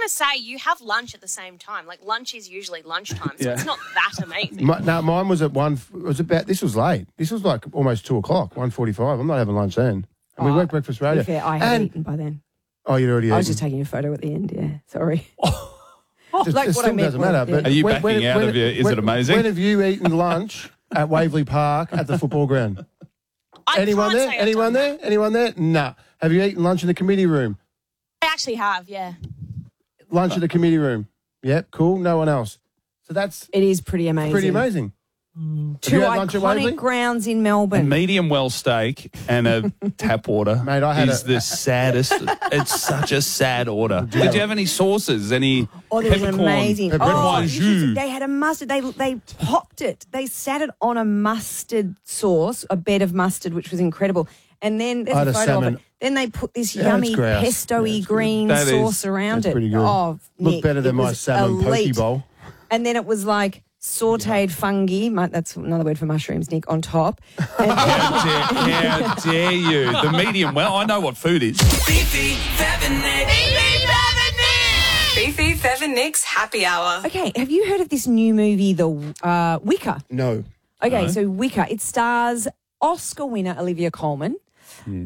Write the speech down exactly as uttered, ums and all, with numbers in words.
to say you have lunch at the same time. Like lunch is usually lunchtime, so Yeah. it's not that amazing. My, no, mine was at one. It was about. This was late. This was like almost two o'clock. One forty-five. I'm not having lunch then. And we Oh, worked breakfast To be radio. fair, I had and, eaten by then. Oh, you'd already. I was eaten. just taking a photo at the end, yeah. Sorry. Just, like it what I still meant doesn't was, matter. yeah. But Are you when- backing when- out when- of it? Is when- it amazing? When have you eaten lunch at Waverley Park at the football ground? I Anyone can't there? say I've Anyone done there? that. Anyone there? Nah. Have you eaten lunch in the committee room? I actually have, yeah. Lunch in the committee room. Yep, cool. No one else. So that's It is pretty amazing. pretty amazing. Two you had lunch at Waverley? iconic grounds in A Melbourne. medium well steak and a tap water Mate, I had is a- the saddest. It's such a sad order. Did you have any sauces? Any Oh, there was an peppercorn? amazing. peppercorn. Oh, Red you should see- they had a mustard. They they popped it. They sat it on a mustard sauce, a bed of mustard, which was incredible. And then there's I had a a photo salmon. of it. Then they put this Yeah, it's yummy grouse. pesto-y Yeah, it's good. green That is- sauce around That's it. pretty good. Oh, Look Nick, better than it my was salmon poke elite. bowl. And then it was like sautéed fungi. mu- That's another word for mushrooms, Nick, on top. And How dare, how dare you? The medium well. I know what food is. Fifi, Fev and Nick. Fifi, Fev and Nick's Happy Hour. okay, have you heard of this new movie, The uh, Wicker? No. Okay, so Wicker. It stars Oscar winner Olivia Colman.